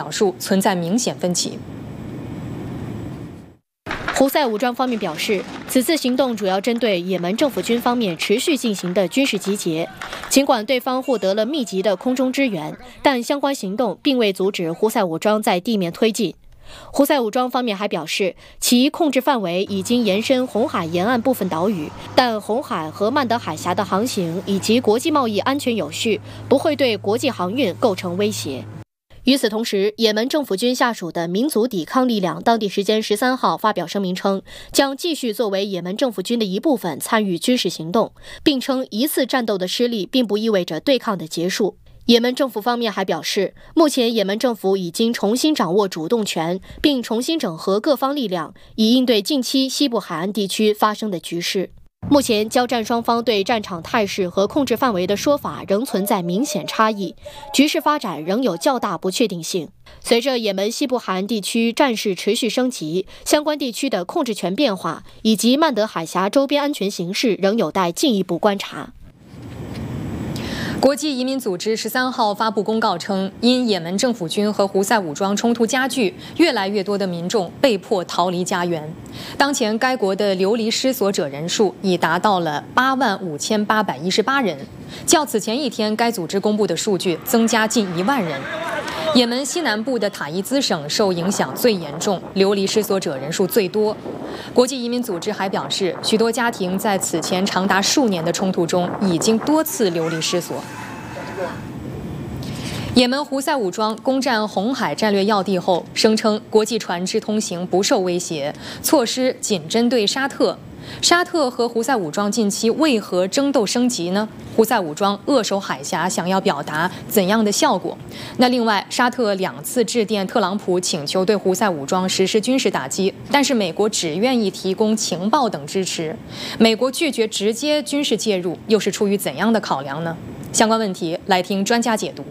表述存在明显分歧。 胡塞武装方面表示，此次行动主要针对也门政府军方面持续进行的军事集结。尽管对方获得了密集的空中支援，但相关行动并未阻止胡塞武装在地面推进。胡塞武装方面还表示，其控制范围已经延伸红海沿岸部分岛屿，但红海和曼德海峡的航行以及国际贸易安全有序，不会对国际航运构成威胁。与此同时，也门政府军下属的民族抵抗力量当地时间13号发表声明称，将继续作为也门政府军的一部分参与军事行动，并称一次战斗的失利并不意味着对抗的结束。也门政府方面还表示，目前也门政府已经重新掌握主动权，并重新整合各方力量，以应对近期西部海岸地区发生的局势。目前交战双方对战场态势和控制范围的说法仍存在明显差异，局势发展仍有较大不确定性。随着也门西部海岸地区战事持续升级，相关地区的控制权变化以及曼德海峡周边安全形势仍有待进一步观察。 国际移民组织13号发布公告称，因也门政府军和胡塞武装冲突加剧，越来越多的民众被迫逃离家园。当前该国的流离失所者人数已达到了85818人，较此前一天该组织公布的数据增加近1万人。也门西南部的塔伊兹省受影响最严重，流离失所者人数最多。国际移民组织还表示，许多家庭在此前长达数年的冲突中已经多次流离失所。也门胡塞武装攻占红海战略要地后，声称国际船只通行不受威胁，措施仅针对沙特。沙特和胡塞武装近期为何争斗升级呢？胡塞武装扼守海峡想要表达怎样的效果？那另外，沙特2次致电特朗普，请求对胡塞武装实施军事打击，但是美国只愿意提供情报等支持。美国拒绝直接军事介入，又是出于怎样的考量呢？相关问题来听专家解读。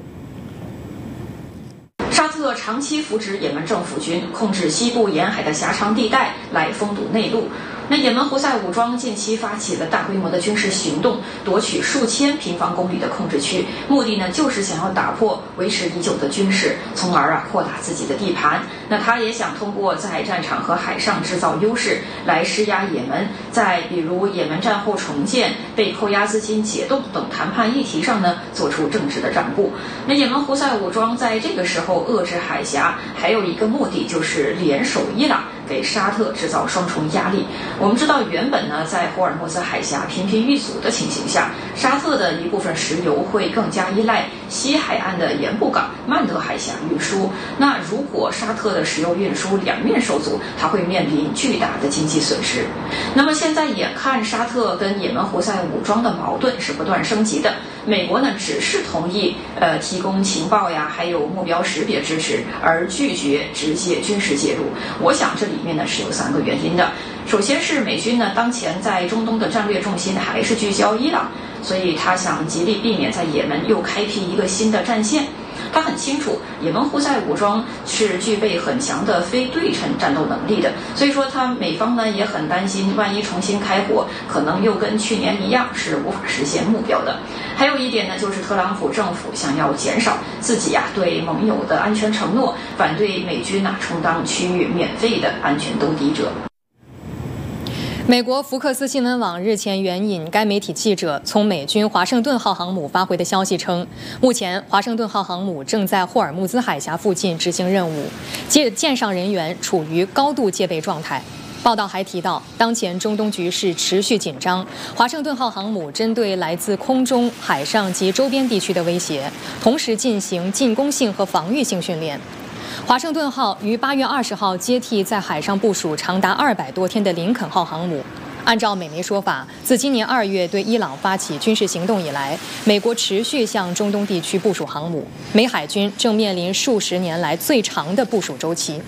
沙特长期扶植也门政府军，控制西部沿海的狭长地带来封堵内陆。那也门胡塞武装近期发起了大规模的军事行动，夺取数千平方公里的控制区，目的呢就是想要打破维持已久的军事，从而扩大自己的地盘。那他也想通过在战场和海上制造优势，来施压也门，在比如也门战后重建、被扣押资金解冻等谈判议题上呢，做出政治的让步。那也门胡塞武装在这个时候遏制海峡，还有一个目的就是联手伊朗，给沙特制造双重压力。我们知道，原本呢，在霍尔木兹海峡频频遇阻的情形下，沙特的一部分石油会更加依赖西海岸的盐步港曼德海峡运输。那如果沙特的石油运输两面受阻，它会面临巨大的经济损失。那么现在眼看沙特跟也门胡塞武装的矛盾是不断升级的，美国呢只是同意提供情报呀，还有目标识别支持，而拒绝直接军事介入。我想这里面呢是有3个原因的。首先是美军呢当前在中东的战略重心还是聚焦伊朗，所以他想极力避免在也门又开辟一个新的战线。他很清楚也门胡塞武装是具备很强的非对称战斗能力的，所以说美方呢也很担心，万一重新开火，可能又跟去年一样是无法实现目标的。还有一点呢，就是特朗普政府想要减少自己对盟友的安全承诺，反对美军充当区域免费的安全兜底者。 美国福克斯新闻网日前援引该媒体记者从美军华盛顿号航母发回的消息称，目前华盛顿号航母正在霍尔木兹海峡附近执行任务，舰上人员处于高度戒备状态。报道还提到，当前中东局势持续紧张，华盛顿号航母针对来自空中、海上及周边地区的威胁，同时进行进攻性和防御性训练。华盛顿号于8月20号接替在海上部署长达200多天的林肯号航母。按照美媒说法，自今年2月对伊朗发起军事行动以来，美国持续向中东地区部署航母，美海军正面临数十年来最长的部署周期。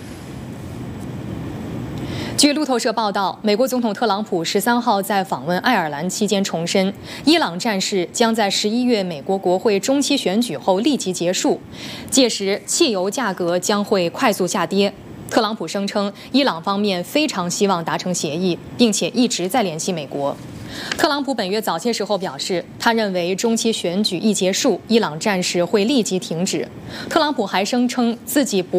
据路透社报道，美国总统特朗普13号在访问爱尔兰期间重申，伊朗战事将在11月美国国会中期选举后立即结束，届时汽油价格将会快速下跌。特朗普声称，伊朗方面非常希望达成协议，并且一直在联系美国。特朗普本月早些时候表示，他认为中期选举一结束，伊朗战事会立即停止。特朗普还声称自己不